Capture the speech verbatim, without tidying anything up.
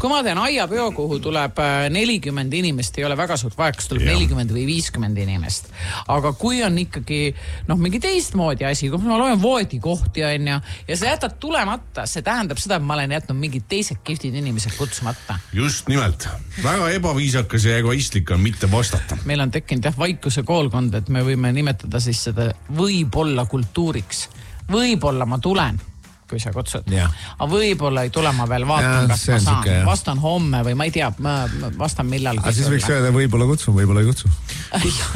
kui ma teen aiapeo, kuhu tuleb nelikümmend inimest, ei ole väga suurt vaja, kas tuleb ja. nelikümmend või viiskümmend inimest. Aga kui on ikkagi noh, mingi teistmoodi asi, kui ma loen voodikohti on ja, ja sa jätad tulemata, see tähendab seda, et ma olen jätnud mingid teised kihvtid inimesed kutsumata. Just nimelt. Väga ebaviisakas ja egoistlik on mitte vastata. Meil on tekkinud jah vaikuse koolkond, et me võime nimetada siis seda võib-olla kultuuriks. Võib-olla ma tulen, kui sa kutsud. Aga võib-olla ei tule ma veel vaatan, ja, kas ma saan. Siuke, vastan homme või ma ei tea, ma vastan millalgi. Aga siis võiks öelda, võib-olla kutsun, võib-olla ei kutsu.